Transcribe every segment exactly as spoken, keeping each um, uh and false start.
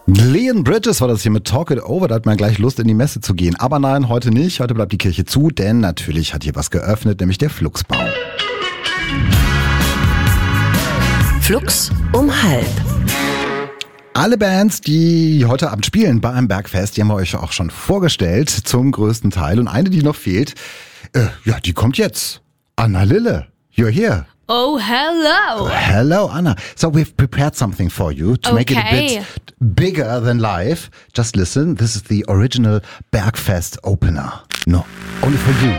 Leon Bridges war das hier mit Talk It Over, da hat man gleich Lust in die Messe zu gehen. Aber nein, heute nicht, heute bleibt die Kirche zu, denn natürlich hat hier was geöffnet, nämlich der Fluxbau. Flux um halb. Alle Bands, die heute Abend spielen bei einem Bergfest, die haben wir euch auch schon vorgestellt, zum größten Teil. Und eine, die noch fehlt, äh, ja, die kommt jetzt. Anna Lille, you're here. Oh, hello. Hello, Anna. So we've prepared something for you to make it a Okay. bit bigger than life. Just listen, this is the original Bergfest opener. No, only for you.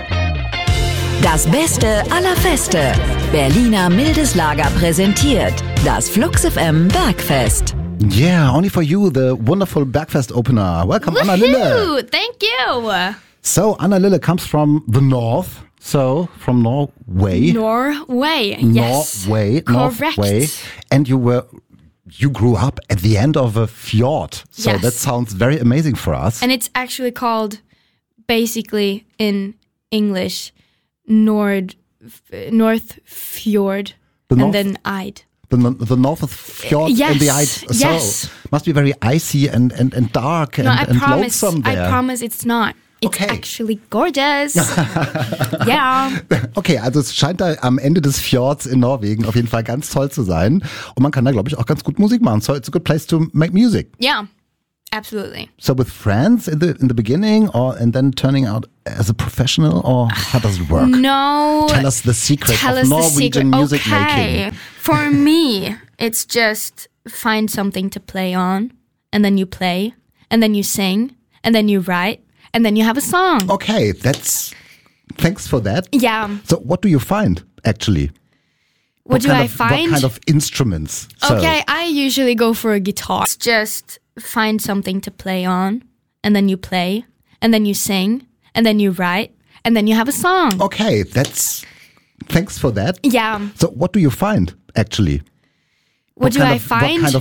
Das Beste aller Feste. Berliner Mildeslager präsentiert das Flux F M Bergfest. Yeah, only for you, the wonderful Bergfest opener. Welcome, Anna Lille. Woohoo! Thank you. So, Anna Lille comes from the north, so from Norway. Norway. Yes. Norway, Correct. Norway. And you were, you grew up at the end of a fjord. So Yes. that sounds very amazing for us. And it's actually called, basically in English, Nord, North Fjord, The and North- then Eid. The, the north of fjord Yes, and the ice. So yes. must be very icy and, and, and dark and, No, I and promise. lonesome there. I promise it's not. It's Okay. actually gorgeous. Yeah. Okay, also es scheint da am Ende des Fjords in Norwegen auf jeden Fall ganz toll zu sein. Und man kann da, glaube ich, auch ganz gut Musik machen. So it's a good place to make music. Yeah. Absolutely. So with friends in the in the beginning, or and then turning out as a professional, or how does it work? No. Tell us the secret Tell of us Norwegian the secret. music okay. making. For me, it's just find something to play on, and then you play, and then you sing, and then you write, and then you have a song. Okay, that's thanks for that. Yeah. So what do you find actually? What, do kind I of, find? What kind of instruments? So, Okay, I usually go for a guitar. It's just find something to play on, and then you play, and then you sing, and then you write, and then you have a song. Okay, that's thanks for that. Yeah. So what do you find actually? What, do kind I of, find? What kind of